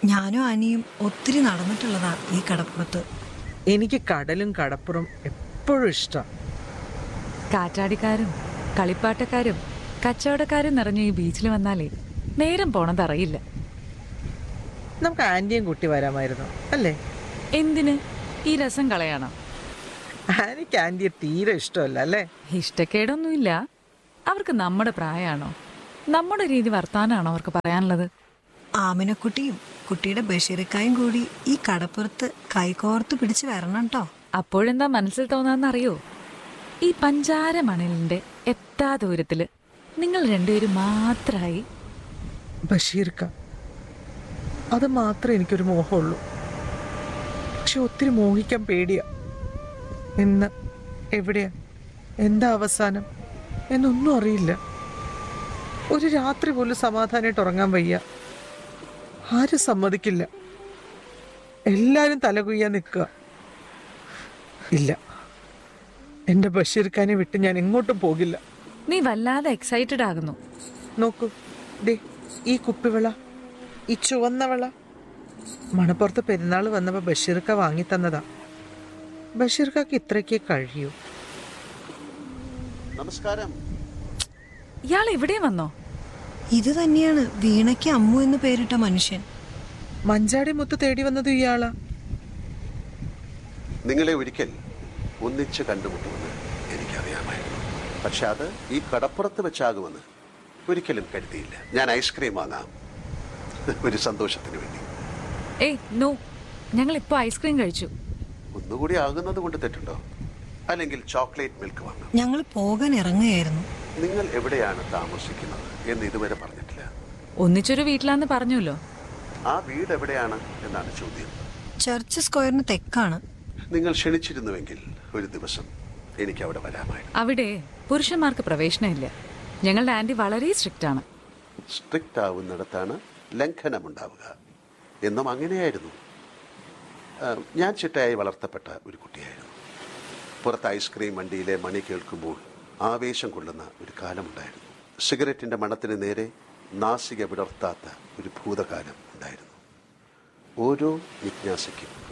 ഞാനും ആനിയും ഒത്തിരി നടന്നിട്ടുള്ളതാ ഈ കടപ്പുറത്ത്. എനിക്ക് കടലും കടപ്പുറം എപ്പോഴും ഇഷ്ടം. കാറ്റാടിക്കാരും കളിപ്പാട്ടക്കാരും കച്ചവടക്കാരും നിറഞ്ഞ ഈ ബീച്ചിൽ വന്നാലേ നേരം പോണതറിയില്ല. നമുക്ക് ആന്റിയും കൂട്ടി വരാമായിരുന്നു അല്ലേ? എന്തിന്? ഈ രസം കളയാണോ? ആനിക്ക് ആന്റിയെ തീരെ ഇഷ്ടമല്ല അല്ലേ? ഇഷ്ടക്കേടൊന്നുമില്ല. അവർക്ക് നമ്മുടെ പ്രായമാണോ, നമ്മുടെ രീതി വർത്താനാണോ അവർക്ക് പറയാനുള്ളത്? ആമിനക്കുട്ടിയും കുട്ടിയുടെ ബഷീറിക്കായും കൂടി ഈ കടപ്പുറത്ത് കൈകോർത്ത് പിടിച്ച് വരണം കേട്ടോ. അപ്പോഴെന്താ മനസ്സിൽ തോന്നാന്നറിയോ? ഈ പഞ്ചാര മണലിന്റെ എത്താ ദൂരത്തില് നിങ്ങൾ രണ്ടുപേരും മാത്രമായി. ബഷീർക്ക, അത് മാത്രമേ എനിക്കൊരു മോഹമുള്ളൂ. പക്ഷെ ഒത്തിരി മോഹിക്കാൻ പേടിയാ. എന്ന്, എവിടെയാ, എന്താ അവസാനം എന്നൊന്നും അറിയില്ല. ഒരു രാത്രി പോലും സമാധാനമായിട്ട് ഉറങ്ങാൻ വയ്യ. ആരും സമ്മതിക്കില്ല. എല്ലാരും തലകുയ്യാൻ നിൽക്കുക. ഇല്ല, എന്റെ ബഷീർഖാനെ വിട്ട് ഞാൻ എങ്ങോട്ടും പോകില്ല. നീ വല്ലാതെ എക്സൈറ്റഡ് ആകുന്നു. നോക്കൂ, ദേ ഈ കുപ്പിവിള, ഈ ചുവന്ന വിള മണപ്പുറത്ത് പെരുന്നാൾ വന്നപ്പോ ബഷീർക്ക വാങ്ങി തന്നതാ. ബഷീർക്കാക്ക് ഇത്രയ്ക്കേ കഴിയൂ. നമസ്കാരം. ഇയാൾ ഇവിടെ വന്നോ? ഇത് തന്നെയാണ് വീണയ്ക്ക് അമ്മു എന്ന് പേരിട്ട മനുഷ്യൻ. മഞ്ചാടി മുത്ത് തേടി വന്നത് ഇയാളാ. നിങ്ങളെ ഒരിക്കൽ ഒന്നിച്ച് കണ്ടുമുട്ടുമെന്ന് എനിക്കറിയാമായിരുന്നു. പക്ഷെ അത് ഈ കടപ്പുറത്ത് വെച്ചാകുമെന്ന് ഒരിക്കലും കരുതിയില്ല. ഞാൻ ഐസ്ക്രീം വാങ്ങാം, ഒരു സന്തോഷത്തിന് വേണ്ടി. ഏയ് നോ, ഞങ്ങൾ ഇപ്പൊ ഐസ്ക്രീം കഴിച്ചു. ഒന്നുകൂടി ആകുന്നത് കൊണ്ട് തെറ്റുണ്ടോ? അല്ലെങ്കിൽ ചോക്ലേറ്റ് മിൽക്ക് വാങ്ങാം. ഞങ്ങൾ പോകാൻ ഇറങ്ങുകയായിരുന്നു. നിങ്ങൾ എവിടെയാണ് താമസിക്കുന്നത് എന്ന് ഇതുവരെ പറഞ്ഞിട്ടില്ല. ഒന്നിച്ചൊരു വീട്ടിലാന്ന് പറഞ്ഞല്ലോ. ആ വീട് എവിടെയാണ് എന്നാണ് ചോദ്യം. ചർച്ച് സ്ക്വയറിന് തെക്കാണ്. നിങ്ങൾ ക്ഷണിച്ചിരുന്നുവെങ്കിൽ ഒരു ദിവസം എനിക്ക് അവിടെ വരാമായിരുന്നു. അവിടെ പുരുഷന്മാർക്ക് പ്രവേശനമില്ല. ഞങ്ങളുടെ ആന്റി വളരെ സ്ട്രിക്റ്റ് ആണ്. സ്ട്രിക്റ്റ് ആവുന്നിടത്താണ് ലംഘനമുണ്ടാവുക എന്നും അങ്ങനെയായിരുന്നു. ഞാൻ ചിട്ടയായി വളർത്തപ്പെട്ട ഒരു കുട്ടിയായിരുന്നു. പുറത്ത് ഐസ്ക്രീം വണ്ടിയിലെ മണി കേൾക്കുമ്പോൾ ആവേശം കൊള്ളുന്ന ഒരു കാലമുണ്ടായിരുന്നു. സിഗരറ്റിൻ്റെ മണത്തിന് നേരെ നാസിക വിടർത്താത്ത ഒരു ഭൂതകാലം ഉണ്ടായിരുന്നു. ഓരോ ജിജ്ഞാസയ്ക്കും